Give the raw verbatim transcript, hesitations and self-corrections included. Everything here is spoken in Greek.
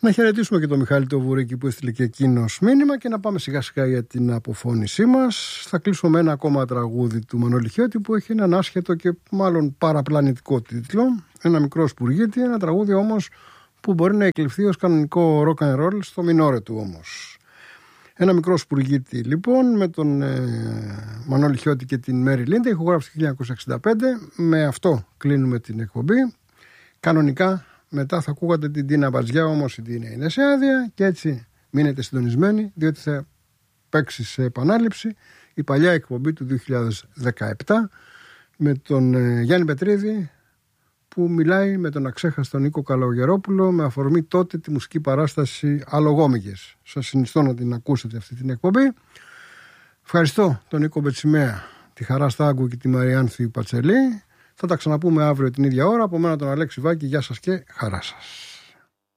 Να χαιρετήσουμε και τον Μιχάλη το Βουρίκη που έστειλε και εκείνος μήνυμα και να πάμε σιγά σιγά για την αποφώνησή μας. Θα κλείσουμε με ένα ακόμα τραγούδι του Μανώλη Χιώτη που έχει έναν άσχετο και μάλλον παραπλανητικό τίτλο. Ένα μικρό σπουργίτι, ένα τραγούδι όμως που μπορεί να εκλειφθεί ως κανονικό rock and roll στο μινόρε του όμως. Ένα μικρό σπουργίτι λοιπόν με τον ε, Μανώλη Χιώτη και την Μέρι Λίντα, ηχογράφηση χίλια εννιακόσια εξήντα πέντε. Με αυτό κλείνουμε την εκπομπή. Κανονικά μετά θα ακούγατε την Τίνα Μπατζιά, όμως η Τίνα είναι σε άδεια και έτσι μείνετε συντονισμένοι διότι θα παίξει σε επανάληψη η παλιά εκπομπή του δύο χιλιάδες δεκαεπτά με τον ε, Γιάννη Πετρίδη που μιλάει με τον αξέχαστο Νίκο Καλογερόπουλο με αφορμή τότε τη μουσική παράσταση Αλογόμικες. Σας συνιστώ να την ακούσετε αυτή την εκπομπή. Ευχαριστώ τον Νίκο Μπετσιμέα, τη Χαρά Στάγκου και τη Μαριάνθη Πατσελή. Θα τα ξαναπούμε αύριο την ίδια ώρα. Από μένα τον Αλέξη Βάκη. Γεια σας και χαρά σας.